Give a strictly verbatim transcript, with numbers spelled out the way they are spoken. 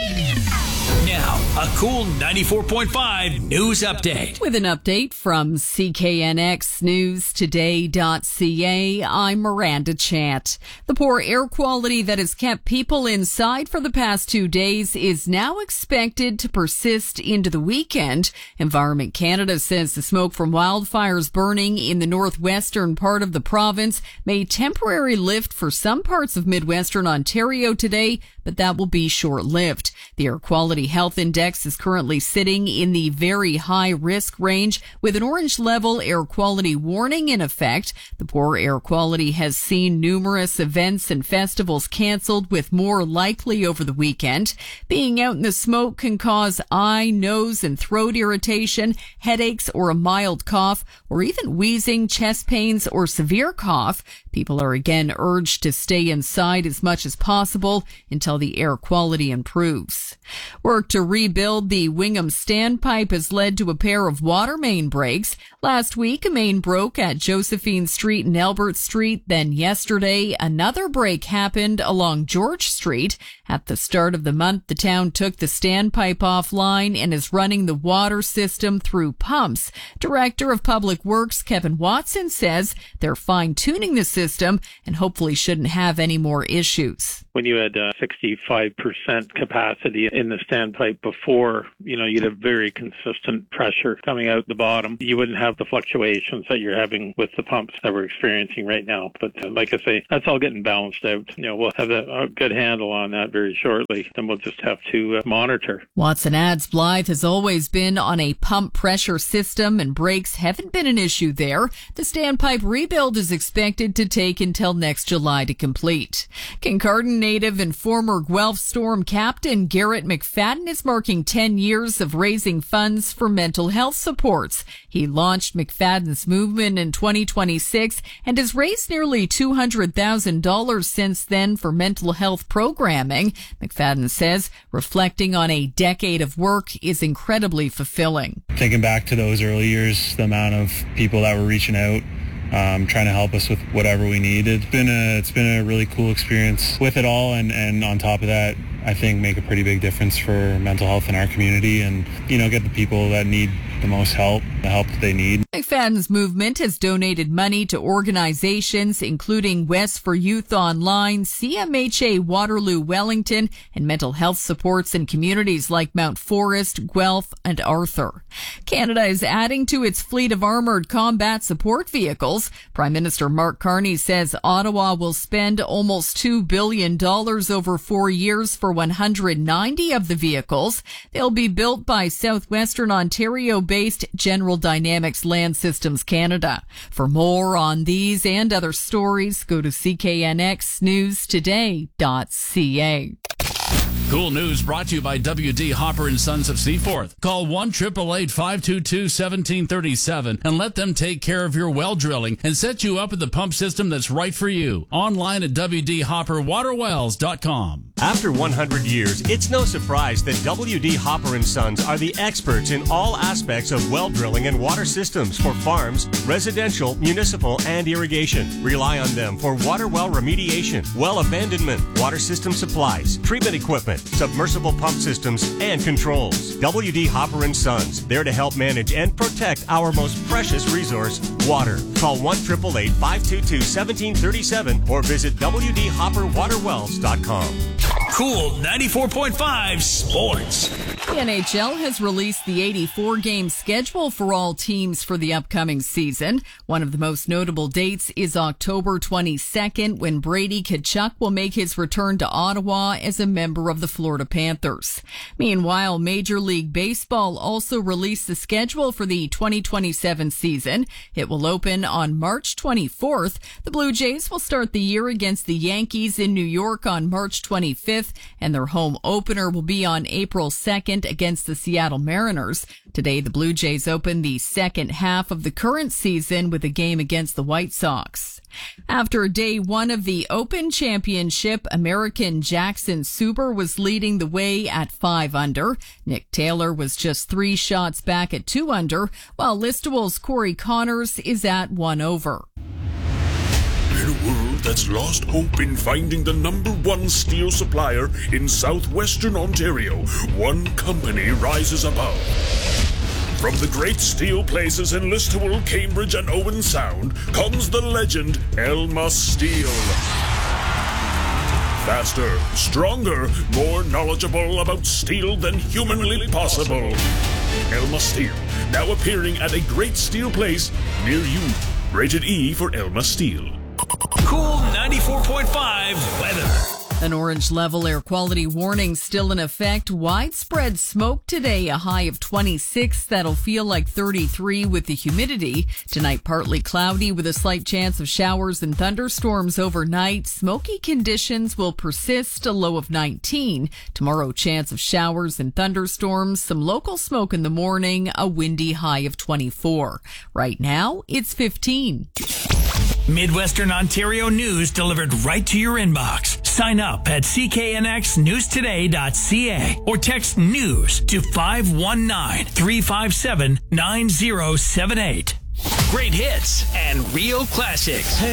Now, a cool ninety-four point five news update. With an update from C K N X News Today dot C A, I'm Miranda Chant. The poor air quality that has kept people inside for the past two days is now expected to persist into the weekend. Environment Canada says the smoke from wildfires burning in the northwestern part of the province may temporarily lift for some parts of Midwestern Ontario today, but that will be short-lived. The air quality health index is currently sitting in the very high risk range with an orange level air quality warning in effect. The poor air quality has seen numerous events and festivals canceled, with more likely over the weekend. Being out in the smoke can cause eye, nose, and throat irritation, headaches, or a mild cough, or even wheezing, chest pains, or severe cough. People are again urged to stay inside as much as possible until the air quality improves. Work to rebuild the Wingham standpipe has led to a pair of water main breaks. Last week, a main broke at Josephine Street and Albert Street. Then yesterday, another break happened along George Street. At the start of the month, the town took the standpipe offline and is running the water system through pumps. Director of Public Works Kevin Watson says they're fine-tuning the system and hopefully shouldn't have any more issues. When you had uh, sixty-five percent capacity in the standpipe before, you know, you'd have very consistent pressure coming out the bottom. You wouldn't have the fluctuations that you're having with the pumps that we're experiencing right now. But uh, like I say, that's all getting balanced out. You know, we'll have a, a good handle on that very shortly, and we'll just have to uh, monitor. Watson adds Blythe has always been on a pump pressure system and brakes haven't been an issue there. The standpipe rebuild is expected to take until next July to complete. Kincardine native and former Guelph Storm captain Garrett McFadden is marking ten years of raising funds for mental health supports. He launched McFadden's movement in twenty twenty-six and has raised nearly two hundred thousand dollars since then for mental health programming. McFadden says reflecting on a decade of work is incredibly fulfilling. Thinking back to those early years, the amount of people that were reaching out, Um, trying to help us with whatever we need. It's been a it's been a really cool experience with it all, and, and on top of that, I think make a pretty big difference for mental health in our community, and you know, get the people that need the most help, the help that they need. McFadden's movement has donated money to organizations including West for Youth Online, C M H A Waterloo Wellington, and mental health supports in communities like Mount Forest, Guelph, and Arthur. Canada is adding to its fleet of armored combat support vehicles. Prime Minister Mark Carney says Ottawa will spend almost two billion dollars over four years for one hundred ninety of the vehicles. They'll be built by Southwestern Ontario-based General Dynamics Land Systems Canada. For more on these and other stories, go to C K N X News Today dot C A. Cool News brought to you by W D Hopper and Sons of Seaforth. Call one eight eight eight, five two two, one seven three seven and let them take care of your well drilling and set you up with the pump system that's right for you. Online at W D Hopper Water Wells dot com. After one hundred years, it's no surprise that W D Hopper and Sons are the experts in all aspects of well drilling and water systems for farms, residential, municipal, and irrigation. Rely on them for water well remediation, well abandonment, water system supplies, treatment equipment, submersible pump systems, and controls. W D Hopper and Sons, there to help manage and protect our most precious resource, water. Call one eight eight eight, five two two, one seven three seven or visit W D Hopper Water Wells dot com. Cool ninety-four point five Sports. The N H L has released the eighty-four game schedule for all teams for the upcoming season. One of the most notable dates is October twenty-second, when Brady Tkachuk will make his return to Ottawa as a member of the Florida Panthers. Meanwhile, Major League Baseball also released the schedule for the twenty twenty-seven season. It will open on March twenty-fourth. The Blue Jays will start the year against the Yankees in New York on March twenty-fifth, and their home opener will be on April second against the Seattle Mariners. Today, the Blue Jays open the second half of the current season with a game against the White Sox. After day one of the Open Championship, American Jackson Suber was leading the way at five under. Nick Taylor was just three shots back at two under, while Listowel's Corey Connors is at one over. In a world that's lost hope in finding the number one steel supplier in southwestern Ontario, one company rises above. From the great steel places in Listowel, Cambridge, and Owen Sound comes the legend Elma Steel. Faster, stronger, more knowledgeable about steel than humanly possible. Elma Steel, now appearing at a great steel place near you. Rated E for Elma Steel. Cool ninety-four point five weather. An orange level air quality warning still in effect. Widespread smoke today, a high of twenty-six. That'll feel like thirty-three with the humidity. Tonight, partly cloudy with a slight chance of showers and thunderstorms overnight. Smoky conditions will persist, a low of nineteen. Tomorrow, chance of showers and thunderstorms. Some local smoke in the morning, a windy high of twenty-four. Right now, it's fifteen. Midwestern Ontario news delivered right to your inbox. Sign up at c k n x news today dot c a or text news to five one nine, three five seven, nine zero seven eight. Great hits and real classics.